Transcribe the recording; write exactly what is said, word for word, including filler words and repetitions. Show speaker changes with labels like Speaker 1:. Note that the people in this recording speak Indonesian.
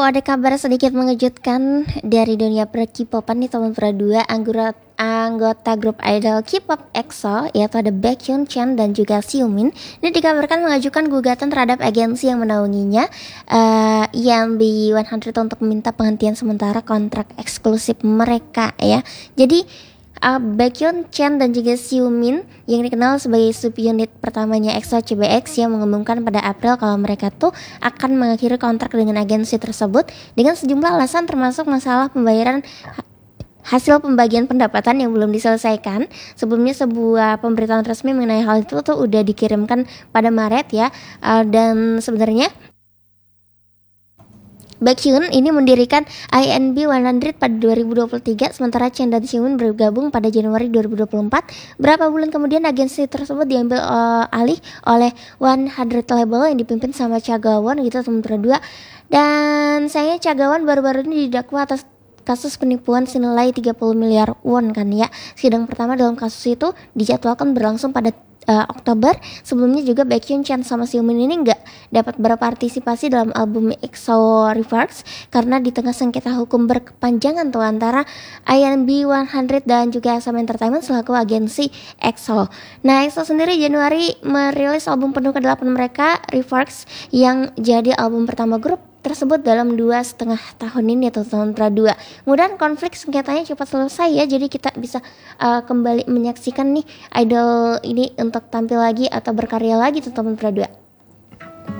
Speaker 1: ada kabar sedikit mengejutkan dari dunia per-K-popan nih teman dua anggota anggota grup idol K-pop EXO yaitu ada Baekhyun, Chen dan juga Xiumin. Ini dikabarkan mengajukan gugatan terhadap agensi yang menaunginya uh, E M B seratus untuk meminta penghentian sementara kontrak eksklusif mereka ya. Jadi Uh, Baekhyun, Chen dan juga Xiumin yang dikenal sebagai subunit pertamanya EXO C B X yang mengumumkan pada April kalau mereka tuh akan mengakhiri kontrak dengan agensi tersebut dengan sejumlah alasan termasuk masalah pembayaran hasil pembagian pendapatan yang belum diselesaikan. Sebelumnya sebuah pemberitahuan resmi mengenai hal itu tuh udah dikirimkan pada Maret ya, uh, dan sebenarnya Baekhyun ini mendirikan I N B seratus pada dua ribu dua puluh tiga, sementara Chen dan Xiumin bergabung pada Januari dua ribu dua puluh empat. Berapa bulan kemudian agensi tersebut diambil uh, alih oleh seratus Label yang dipimpin sama Cha Ga-won gitu teman-teman dua. Dan sayangnya Cha Ga-won baru-baru ini didakwa atas kasus penipuan senilai tiga puluh miliar won kan ya. Sidang pertama dalam kasus itu dijadwalkan berlangsung pada Uh, Oktober. Sebelumnya juga Baekhyun, Chen sama Xiumin ini nggak dapat berpartisipasi dalam album EXO Reverse karena di tengah sengketa hukum berkepanjangan tuh antara I N B seratus dan juga S M Entertainment selaku agensi EXO. Nah, EXO sendiri Januari merilis album penuh kedelapan mereka Reverse yang jadi album pertama grup tersebut dalam dua setengah tahun ini atau tahun dua. Mudah konflik sengketanya cepat selesai ya, jadi kita bisa uh, kembali menyaksikan nih idol ini untuk tampil lagi atau berkarya lagi tuh teman dua.